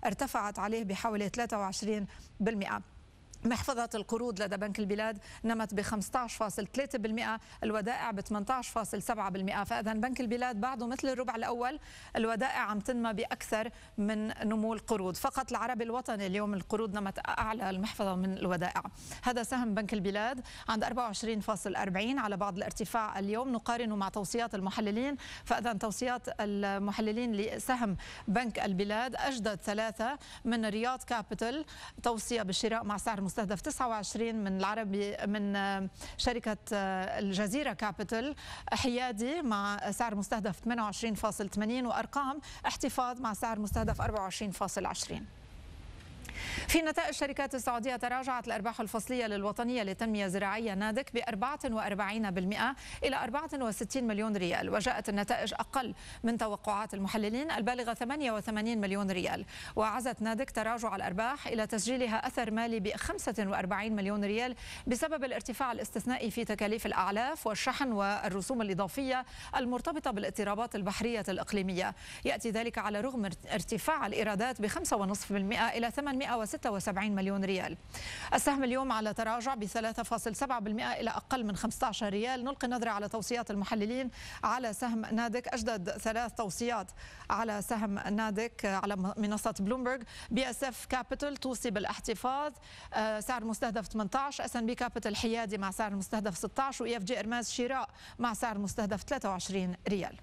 ارتفعت عليه بحوالي 23%. محفظة القروض لدى بنك البلاد نمت ب 15.3%، الودائع ب 18.7%. فإذا بنك البلاد بعده مثل الربع الأول الودائع عم تنمى بأكثر من نمو القروض. فقط العربي الوطني اليوم القروض نمت أعلى المحفظة من الودائع. هذا سهم بنك البلاد عند 24.40 على بعض الارتفاع اليوم. نقارنه مع توصيات المحللين، فإذا توصيات المحللين لسهم بنك البلاد أجدد ثلاثة من رياض كابيتال توصية بالشراء مع سعر مستهدف 29 من العربي من شركة الجزيرة كابيتال حيادي مع سعر مستهدف 28.80 وأرقام احتفاظ مع سعر مستهدف 24.20. في نتائج الشركات السعودية تراجعت الأرباح الفصلية للوطنية للتنمية الزراعية نادك ب 44% إلى 64 مليون ريال، وجاءت النتائج أقل من توقعات المحللين البالغة 88 مليون ريال. وعزت نادك تراجع الأرباح إلى تسجيلها أثر مالي ب 45 مليون ريال بسبب الارتفاع الاستثنائي في تكاليف الأعلاف والشحن والرسوم الإضافية المرتبطة بالاضطرابات البحرية الإقليمية. يأتي ذلك على رغم ارتفاع الإيرادات ب 5.5% إلى 876 مليون ريال. السهم اليوم على تراجع ب 3.7% إلى أقل من 15 ريال. نلقي نظرة على توصيات المحللين على سهم نادك. أجدد ثلاث توصيات على سهم نادك على منصة بلومبرج. بي اس اف كابيتال توصي بالاحتفاظ سعر مستهدف 18، اس ان بي كابيتال حيادي مع سعر مستهدف 16، واي اف جي ارماز شراء مع سعر مستهدف 23 ريال.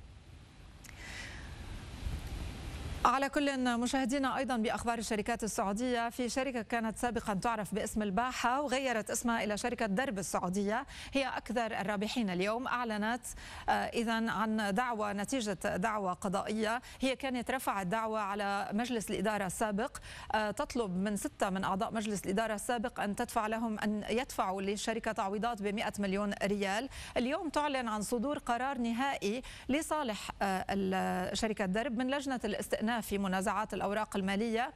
على كل مشاهدينا أيضا بأخبار الشركات السعودية، في شركة كانت سابقا تعرف باسم الباحة وغيرت اسمها إلى شركة درب السعودية، هي أكثر الرابحين اليوم. أعلنت إذن عن دعوى نتيجة دعوى قضائية. هي كانت رفعت دعوى على مجلس الإدارة السابق تطلب من 6 من أعضاء مجلس الإدارة السابق أن يدفعوا للشركة تعويضات ب 100 مليون ريال. اليوم تعلن عن صدور قرار نهائي لصالح شركة درب من لجنة الاستئناف في منازعات الأوراق المالية.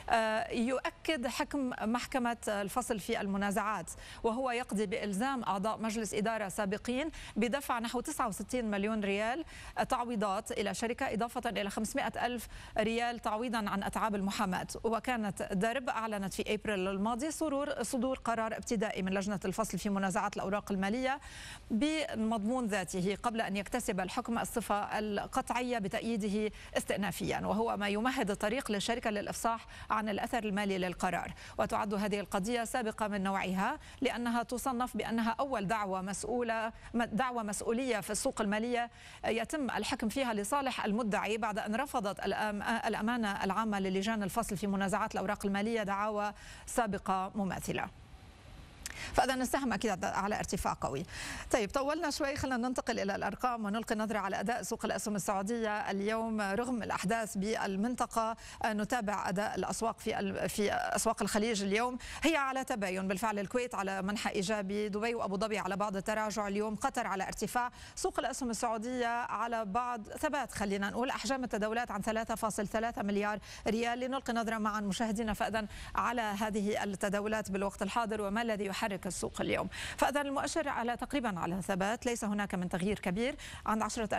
يؤكد حكم محكمة الفصل في المنازعات، وهو يقضي بإلزام أعضاء مجلس إدارة سابقين بدفع نحو 69 مليون ريال تعويضات إلى شركة، إضافة إلى 500 ألف ريال تعويضا عن أتعاب المحاماة. وكانت درب أعلنت في أبريل الماضي صدور قرار ابتدائي من لجنة الفصل في منازعات الأوراق المالية بمضمون ذاته قبل أن يكتسب الحكم الصفة القطعية بتأييده استئنافيا، وهو ما يمهد الطريق للشركة للإفصاح عن الأثر المالي للقرار. وتعد هذه القضية سابقة من نوعها لأنها تصنف بأنها أول دعوة مسؤولية في السوق المالية يتم الحكم فيها لصالح المدعي بعد أن رفضت الأمانة العامة للجان الفصل في منازعات الأوراق المالية دعاوى سابقة مماثلة. فإذا السهم أكيد على ارتفاع قوي. طيب طولنا شوي، خلينا ننتقل إلى الأرقام ونلقي نظرة على أداء سوق الأسهم السعودية اليوم. رغم الأحداث بالمنطقة نتابع أداء الأسواق في أسواق الخليج اليوم. هي على تباين بالفعل، الكويت على منحى إيجابي، دبي وأبو ظبي على بعض التراجع اليوم، قطر على ارتفاع. سوق الأسهم السعودية على بعض ثبات، خلينا نقول. أحجام التداولات عن 3.3 مليار ريال. لنلقي نظرة معا مشاهدينا فإذا على هذه التداولات بالوقت الحاضر وما الذي يحرك السوق اليوم. فإذا المؤشر تقريبا على ثبات، ليس هناك من تغيير كبير عند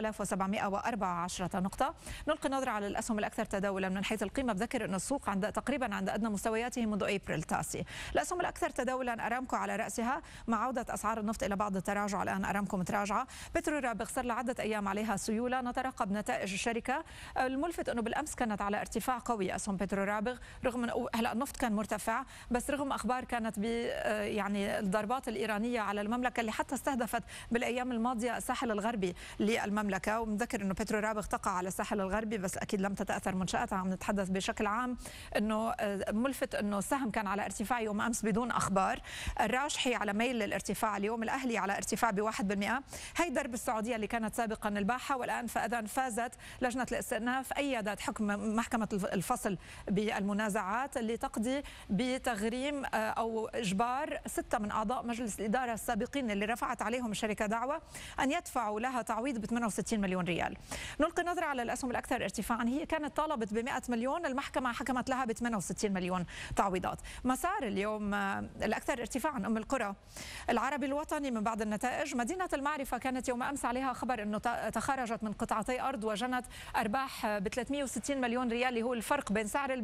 10,714 نقطة. نلقي نظرة على الأسهم الأكثر تداولا من حيث القيمة. بذكر أن السوق تقريبا عند أدنى مستوياته منذ أبريل التاسع. الأسهم الأكثر تداولا أرامكو على رأسها مع عودة أسعار النفط إلى بعض التراجع. الآن أرامكو متراجعة. بترو رابغ صار لعدة أيام عليها سيولة. نترقب نتائج الشركة. الملفت أنه بالأمس كانت على ارتفاع قوي أسهم بترو رابغ، رغم أنه هلا النفط كان مرتفع، بس رغم أخبار كانت يعني الضربات الإيرانية على المملكة اللي حتى استهدفت بالأيام الماضية الساحل الغربي للمملكة. ومذكر أنه بترو رابغ تقع على الساحل الغربي بس أكيد لم تتأثر منشأتها. عم نتحدث بشكل عام أنه ملفت أنه السهم كان على ارتفاع يوم أمس بدون أخبار. الراجحي على ميل للارتفاع اليوم. الأهلي على ارتفاع ب1%. هي درب السعودية اللي كانت سابقا الباحة والآن فإذا فازت لجنة الاستئناف، أيدت حكم محكمة الفصل بالمنازعات اللي تقضي بتغريم أو إجبار 6 من أعضاء مجلس الإدارة السابقين اللي رفعت عليهم الشركة دعوة أن يدفعوا لها تعويض ب 68 مليون ريال. نلقي نظرة على الأسهم الأكثر ارتفاعا. هي كانت طالبت ب 100 مليون، المحكمة حكمت لها ب 68 مليون تعويضات. مسار اليوم الأكثر ارتفاعا أم القرى العربي الوطني من بعض النتائج. مدينة المعرفة كانت يوم أمس عليها خبر أنه تخرجت من قطعتي أرض وجنت أرباح ب 360 مليون ريال، اللي هو الفرق بين سعر